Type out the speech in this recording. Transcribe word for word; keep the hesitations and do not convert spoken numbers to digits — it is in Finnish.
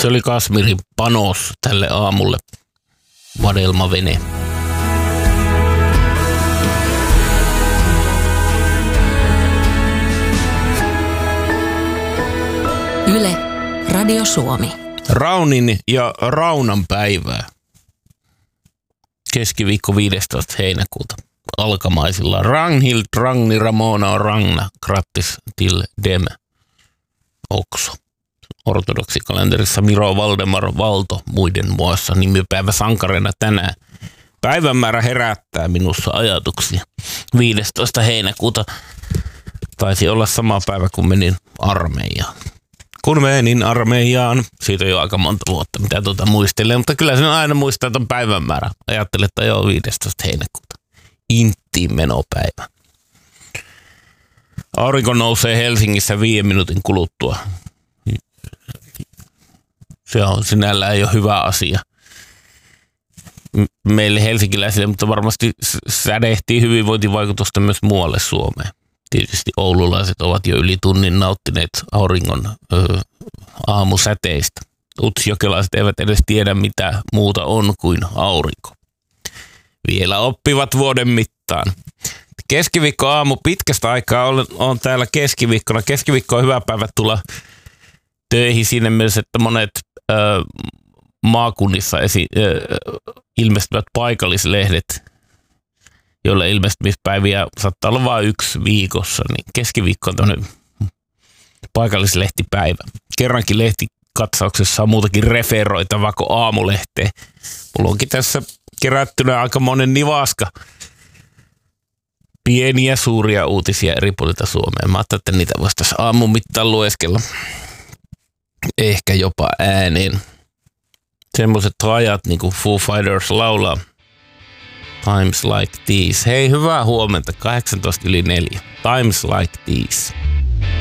Se oli Kasmirin panos tälle aamulle. Vadelmavene. Yle, Radio Suomi. Raunin ja Raunan päivää. Keskiviikko viidestoista heinäkuuta. Alkamaisilla. Ragnhild, Ragni, Ramona, Ragna, grattis till dem också. Ortodoksikalenterissa Miro Valdemar Valto muiden muassa nimipäivä sankareina tänään. Päivän määrä herättää minussa ajatuksia. viidestoista heinäkuuta taisi olla sama päivä, kun menin armeijaan. Kun menin armeijaan, siitä on jo aika monta vuotta, mitä tuota muistelee, mutta kyllä sen aina muistaa tuon päivän määrä. Ajattelin, että joo, viidestoista heinäkuuta. Inttiin menopäivä. Aurinko nousee Helsingissä viiden minuutin kuluttua. Se on sinällään jo hyvä asia meille helsinkiläisille, mutta varmasti sädehtii hyvinvointivaikutusta myös muualle Suomeen. Tietysti oululaiset ovat jo yli tunnin nauttineet auringon ö, aamusäteistä. Utsjokelaiset eivät edes tiedä, mitä muuta on kuin aurinko. Vielä oppivat vuoden mittaan. Keskiviikko aamu pitkästä aikaa olen, olen täällä keskiviikkona. Keskiviikko on hyvä päivä tulla töihin siinä mielessä, että monet ö, maakunnissa esi, ö, ilmestyvät paikallislehdet, joilla ilmestymispäiviä saattaa olla vain yksi viikossa, niin keskiviikko on tämmöinen paikallislehtipäivä. Kerrankin lehtikatsauksessa on muutakin referoitavaa kuin aamulehteen. Mulla onkin tässä kerättynä aika monen nivaska pieniä suuria uutisia eri puolilta Suomeen. Mä ajattelin, että niitä voisi tässä aamun mittaan lueskella. Ehkä jopa ääneen. Semmoiset rajat, niin kuin Foo Fighters laulaa. Times like these. Hei, hyvää huomenta. kahdeksantoista yli neljä. Times like these.